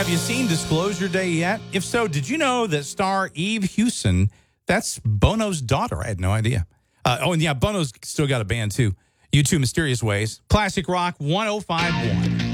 Have you seen Disclosure Day yet? If so, did you know that star Eve Hewson, that's Bono's daughter? I had no idea. And yeah, Bono's still got a band too. U2 Mysterious Ways. Classic Rock 1051.